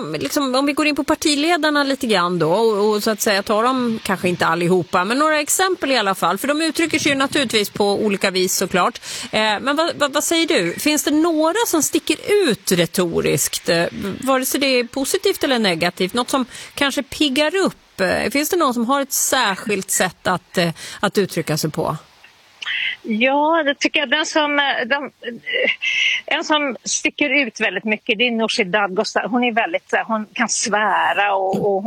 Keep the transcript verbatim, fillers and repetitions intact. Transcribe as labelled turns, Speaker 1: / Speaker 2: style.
Speaker 1: om, liksom, om vi går in på partiledarna lite grann då och, och så att säga tar dem, kanske inte allihopa, men några exempel i alla fall. För de uttrycker sig ju naturligtvis på olika vis såklart. Eh, men vad, vad, vad säger du? Finns det några som sticker ut retoriskt? Eh, vare sig det är positivt eller negativt? Något som kanske piggar upp? Eh, finns det någon som har ett särskilt sätt att, eh, att uttrycka sig på?
Speaker 2: Ja, det tycker jag. Den som, den, en som sticker ut väldigt mycket, det är Nooshi Dadgostar. Hon är väldigt, hon kan svära och, och